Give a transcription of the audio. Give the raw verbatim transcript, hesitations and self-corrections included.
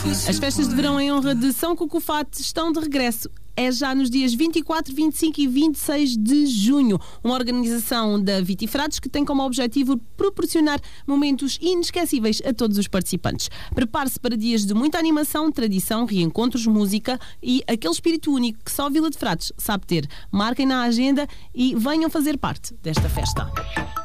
As festas de verão em honra de São Cucufate estão de regresso. É já nos dias vinte e quatro, vinte e cinco e vinte e seis de junho. Uma organização da Vitifrados que tem como objetivo proporcionar momentos inesquecíveis a todos os participantes. Prepare-se para dias de muita animação, tradição, reencontros, música e aquele espírito único que só Vila de Frades sabe ter. Marquem na agenda e venham fazer parte desta festa.